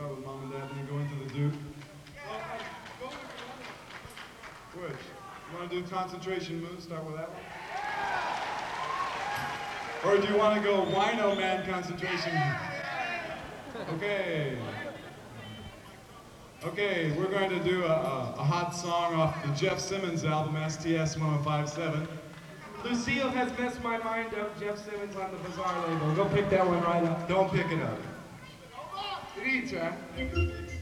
start with Mom and Dad, and then go into the Duke. Which? You want to do concentration moves? Start with that one? Or do you want to go Wino Man concentration? Okay. Okay, we're going to do a hot song off the Jeff Simmons album, STS 1057. Lucille has messed my mind up. Jeff Simmons on the Bizarre label. Go pick that one right up. Don't pick it up. Three, Jack.